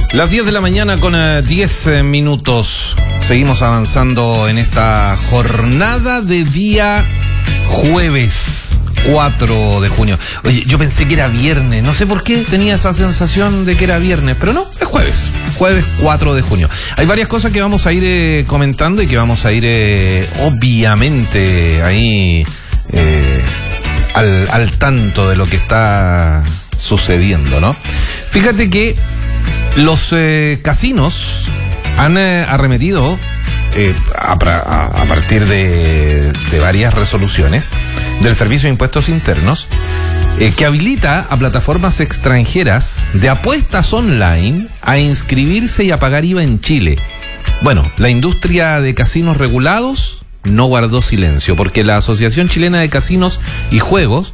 Las 10 de la mañana con 10 minutos. Seguimos avanzando en esta jornada de día jueves 4 de junio. Oye, yo pensé que era viernes. No sé por qué tenía esa sensación de que era viernes, pero no, es jueves. Jueves 4 de junio. Hay varias cosas que vamos a ir comentando y que vamos a ir obviamente ahí al tanto de lo que está sucediendo, ¿no? Fíjate que los casinos han arremetido a partir de varias resoluciones del Servicio de Impuestos Internos que habilita a plataformas extranjeras de apuestas online a inscribirse y a pagar IVA en Chile. Bueno, la industria de casinos regulados no guardó silencio, porque la Asociación Chilena de Casinos y Juegos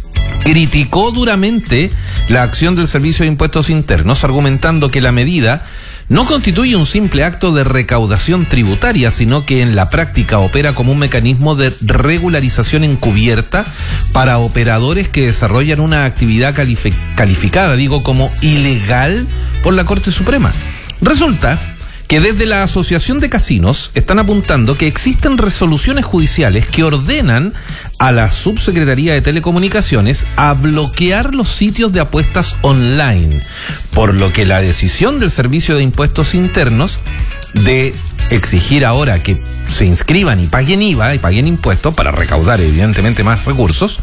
criticó duramente la acción del Servicio de Impuestos Internos, argumentando que la medida no constituye un simple acto de recaudación tributaria, sino que en la práctica opera como un mecanismo de regularización encubierta para operadores que desarrollan una actividad calificada, como ilegal por la Corte Suprema. Resulta que desde la Asociación de Casinos están apuntando que existen resoluciones judiciales que ordenan a la Subsecretaría de Telecomunicaciones a bloquear los sitios de apuestas online, por lo que la decisión del Servicio de Impuestos Internos de exigir ahora que se inscriban y paguen IVA y paguen impuestos para recaudar evidentemente más recursos,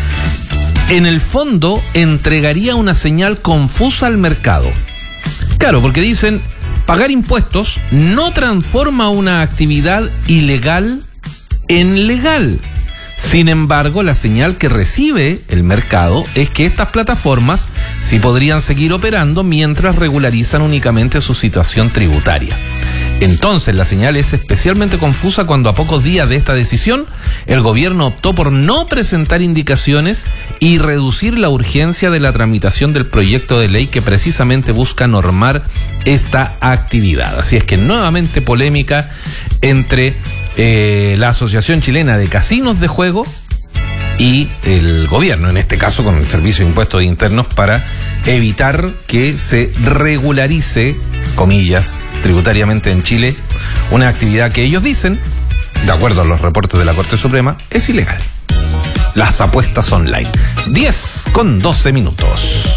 en el fondo entregaría una señal confusa al mercado. Claro, porque dicen: pagar impuestos no transforma una actividad ilegal en legal. Sin embargo, la señal que recibe el mercado es que estas plataformas sí podrían seguir operando mientras regularizan únicamente su situación tributaria. Entonces, la señal es especialmente confusa cuando a pocos días de esta decisión, el gobierno optó por no presentar indicaciones y reducir la urgencia de la tramitación del proyecto de ley que precisamente busca normar esta actividad. Así es que nuevamente polémica entre la Asociación Chilena de Casinos de Juego y el gobierno, en este caso con el Servicio de Impuestos Internos, para evitar que se regularice, comillas, tributariamente en Chile, una actividad que ellos dicen, de acuerdo a los reportes de la Corte Suprema, es ilegal: las apuestas online. 10 con 12 minutos.